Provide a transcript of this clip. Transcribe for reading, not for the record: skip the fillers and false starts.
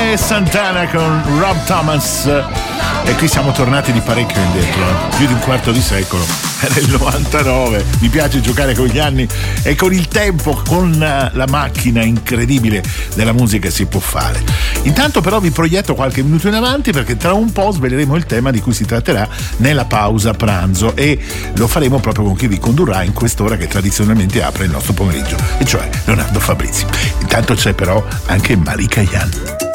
Tony Santana con Rob Thomas. E qui siamo tornati di parecchio indietro, più di un quarto di secolo. Era il 99. Mi piace giocare con gli anni e con il tempo, con la macchina incredibile della musica si può fare. Intanto però vi proietto qualche minuto in avanti, perché tra un po' sveleremo il tema di cui si tratterà nella pausa pranzo, e lo faremo proprio con chi vi condurrà in quest'ora che tradizionalmente apre il nostro pomeriggio, e cioè Leonardo Fabrizi. Intanto c'è però anche Malika Yan.